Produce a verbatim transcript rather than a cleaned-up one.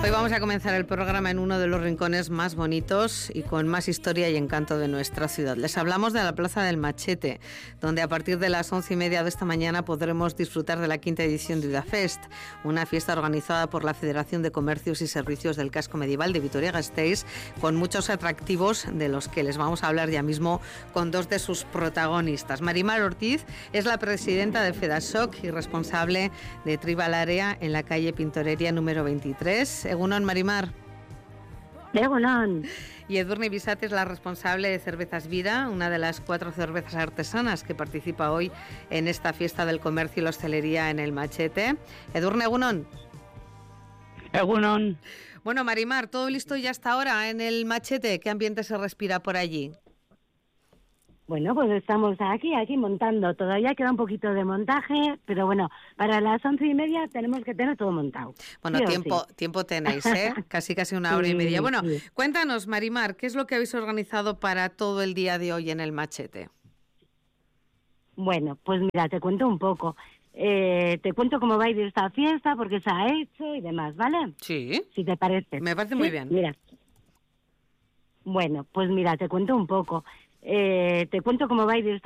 Hoy vamos a comenzar el programa en uno de los rincones más bonitos y con más historia y encanto de nuestra ciudad. Les hablamos de la Plaza del Machete, donde a partir de las once y media de esta mañana podremos disfrutar de la quinta edición de Udafest, una fiesta organizada por la Federación de Comercios y Servicios del Casco Medieval de Vitoria-Gasteiz, con muchos atractivos de los que les vamos a hablar ya mismo con dos de sus protagonistas. Marimar Ortiz es la presidenta de FEDASOC y responsable de Tribal Area en la calle Pintorería número veintitrés. Egunon, Marimar. Egunon. Y Edurne Bisat es la responsable de Cervezas Vida, una de las cuatro cervezas artesanas que participa hoy en esta fiesta del comercio y la hostelería en el Machete. Edurne, egunon. Egunon. Bueno, Marimar, todo listo ya hasta ahora en el Machete. ¿Qué ambiente se respira por allí? Bueno, pues estamos aquí, aquí montando. Todavía queda un poquito de montaje, pero bueno, para las once y media tenemos que tener todo montado. Bueno, ¿Sí tiempo, sí? tiempo tenéis, ¿eh? Casi casi una hora sí, y media. Bueno, sí. Cuéntanos, Marimar, ¿qué es lo que habéis organizado para todo el día de hoy en el Machete? Bueno, pues mira, te cuento un poco. Eh, te cuento cómo va a ir esta fiesta, porque se ha hecho y demás, ¿vale? Sí. Si te parece. Me parece ¿Sí? muy bien. Mira. Bueno, pues mira, te cuento un poco. Eh, te cuento cómo va a ir esta